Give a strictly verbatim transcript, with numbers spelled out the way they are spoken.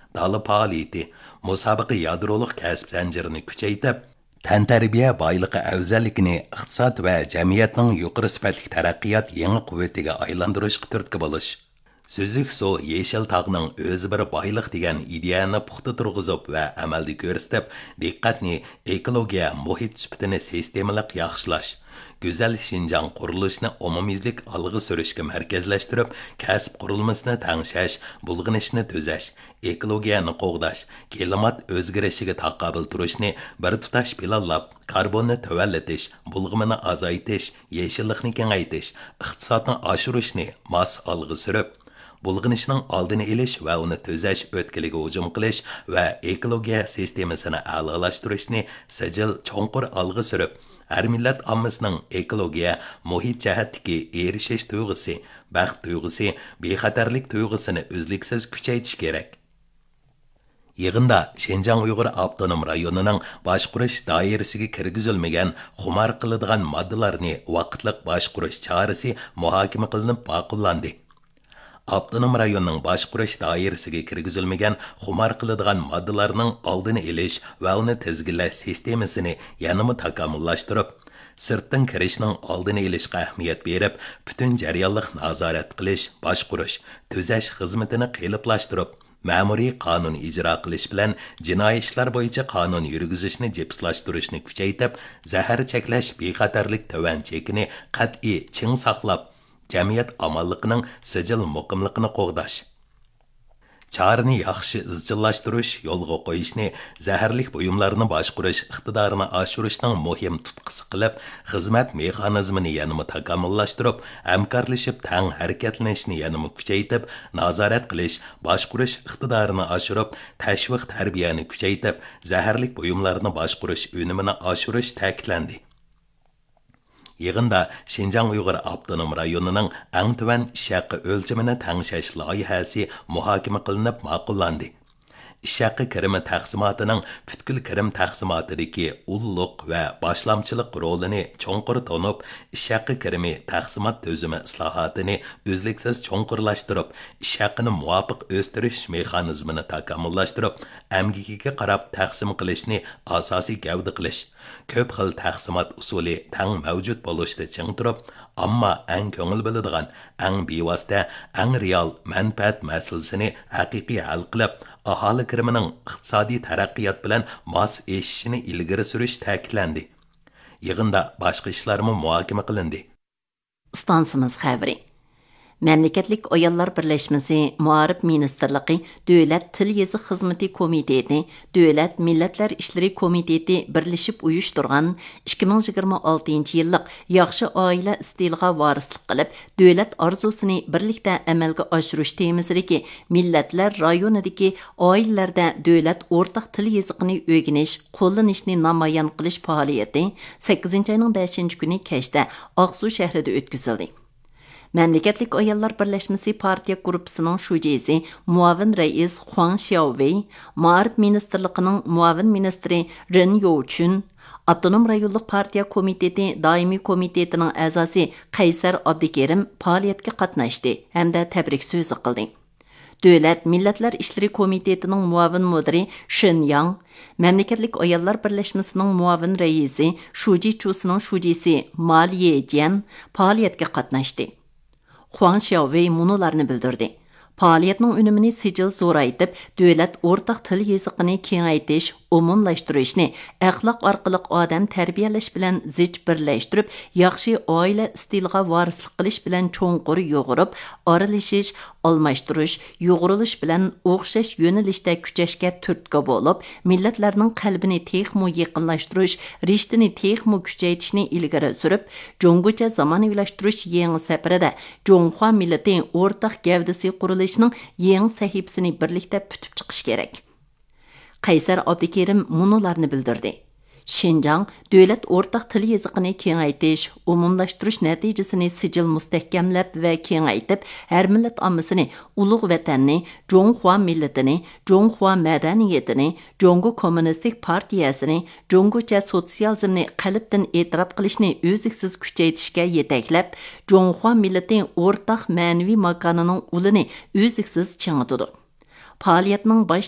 dala faoliyati, musobaqa yadroliq kasb zanjirini kuchaytirib, tantarbiya boyliqi afzalligini iqtisod va jamiyatning yuqori sifatli taraqqiyot yangi quvvatiga aylantirishga turtki bo'lish. Sözlük so yeşil tağның özü bir baylık degan ideyani puxta turg'izib va amalda ko'rsatib, diqqatni ekologiya, muhit sifatini sistemalik yaxshilash, go'zal Şinjan qurilishini umumiylik algı surishga markazlashtirib, kasb qurilmasini tangshash, bulg'inishni tuzash, ekologiyani qo'g'dash, klimat o'zgarishiga taqobil turishni bir tutash planlab, karbonni tuvallatish, bulg'imini azaytish, yeşillikni kengaytish, iqtisodni oshirishni mas algı surib, bulg'inishning oldini olish va uni tuzash o'tkiliga hujum qilish va ekologiya sistemasini a'lolashtirishni sijil cho'nqur olg'a surib, har millat ommasining ekologiya, muhit jihatdagi erishish tuyg'usi, baxt tuyg'usi, bexatarlik tuyg'usini uzluksiz kuchaytirish kerak. Yig'inda Şinjan Uyg'ur avtonom rayonining boshqarish doirasiga kirgizilmagan xumor qiladigan moddalarni vaqtliq boshqarish chorasi muhokama qilinib ma'qullandi. Avtonom rayonning boshqarish doirasiga kirgizilmagan xumor qiladigan moddalarning oldini olish va uni tizginlash sistemasini yanada takomillashtirib, sirtdan kirishning oldini olishga ahamiyat berib, butun jarayonlik nazorat qilish, boshqarish, tuzash xizmatini qiyinlashtirib, ma'muriy qonun ijro qilish bilan jinoiy ishlar bo'yicha qonun yurgizishni jipslashtirishni kuchaytirib, zahar cheklash bexatarlik tovan chekini qat'iy ching saqlab, jamiyat amalliqining sijil muqimliqini qo'g'dash. Çarını yaxshi izchillashtirish, yo'lga qo'yishni, zaharlik buyumlarni boshqarish iqtidorini oshirishning muhim tutqisi qilib, xizmat mexanizmini yanada takomillashtirib, hamkorlashib tang harakatlanishni yanada kuchaytirib, nazorat qilish, boshqarish iqtidorini oshirib, tashviq tarbiyani kuchaytirib, zaharlik buyumlarni boshqarish unumini oshirish ta'kidlandi. Yig'inda Şinjan Uyg'ur avtonom rayonining eng tuvan ish haqi o'lchamini tangshash loyihasi muhokama qilinib ma'qullandi. Ish haqi kirimi taqsimotining butkul kirim taqsimotidagi ulluq va boshlamchilik rolini cho'nqur tonib, ish haqi kirimi taqsimot tuzumi islohotini uzluksiz cho'nqurlashtirib, ish haqini muvofiq o'stirish mexanizmini takomillashtirib, amgikiga qarab taqsim qilishni asosiy gavda qilish, ko'p xil taqsimot usuli tang mavjud bo'lishda ching turib, ammo eng ko'ngil biladigan, eng bevosita, eng real manfaat masalasini haqiqiy hal qilib, aholi kirimining iqtisodiy taraqqiyot bilan mos eshishini ilgari surish ta'kidlandi. Yig'inda boshqa ishlarmi muhokama qilindi. Stansimiz xabari. Memleketlik Ayollar Birleşmesi Muarif Ministerliği Dövlət Til Yezi Xizmeti Komiteti, Dövlət Milletler İşleri Komiteti birleşip uyuşturgan ikki ming yigirma oltinchi yıllık yaxşı aile istilğa varislik qilib, dövlət arzusini birlikdə əməlgə aşırış temizliki milletler rayonidagi ailelərdə dövlət ortaq til yeziqini öğreniş, qo'llanishni namoyon qilish faoliyati sakkizinchi ayning beshinchi kuni kechda Aqsu shahrida o'tkazildi. Memleketlik Ayollar Birleşmesi Partiya Gruppasining shujisi, muavin rais Huang Xiaowei, Ma'arif Ministerligining muavin ministri Ren Youchun, Avtonom rayonluq partiya komiteti daimiy komitetining a'zosi Qaysar Abdikerim faoliyatga qatnashdi hamda tabrik so'zi qildi. Dövlət Milletler İşleri Komitetining muavin mudiri Shin Yang, Memleketlik Ayollar Birleşmesining muavin raisi Shuji Chusining shujisi Ma Liejian faoliyatga qatnashdi. Huang Xiaowei munolarni bildirdi. Faoliyatning unumini sijil zo'raytib, dövlət ortaq til yeziqini kengaytish, umumlashtirishni, axloq orqali odam tarbiyalash bilan zich birlashtirib, yaxshi oila istilg'a varislik qilish bilan cho'nqur yo'g'irib, oralashish, almashtirish, yo'g'irilish bilan o'xshash yo'nalishda kuchashga turtki bo'lib, millatlarning qalbini texmo yaqinlashtirish, rishtini texmo kuchaytirishni ilgari surib, Jongocha zamonaviylashtirish yangi safarida Jonghua millatining o'rtaq gavdasi qurilishining yangi sahifasini birlikda putib chiqish kerak. Qaysar Abdikerim munolarni bildirdi. Şinjan, dövlət ortaq til yeziqini kengaytish, umumlashtirish natijasini sijil mustahkamlab va kengaytib, har millat ommasini, ulug' vatanni, Jonghua millatini, Jonghua madaniyatini, Jongo kommunistik partiyasini, Jongocha sotsializmni qalbdan e'tirof qilishni o'ziksiz kuchaytirishga yetaklab, Jonghua millatining o'rtaq ma'naviy makonining ulini o'ziksiz chingitdi. Faoliyatning bosh